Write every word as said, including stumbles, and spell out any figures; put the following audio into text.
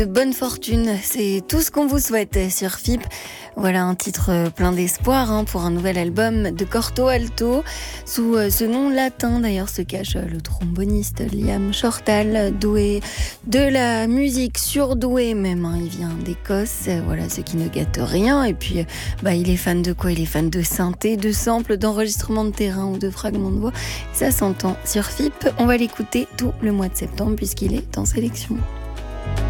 Bonne fortune, c'est tout ce qu'on vous souhaite sur F I P. Voilà un titre plein d'espoir hein, pour un nouvel album de Corto Alto. Sous ce nom latin d'ailleurs se cache le tromboniste Liam Shortall, doué de la musique, surdoué même. Hein. Il vient d'Écosse, voilà, ce qui ne gâte rien. Et puis bah, il est fan de quoi? Il est fan de synthé, de samples, d'enregistrements de terrain ou de fragments de voix. Ça s'entend sur F I P. On va l'écouter tout le mois de septembre puisqu'il est en sélection.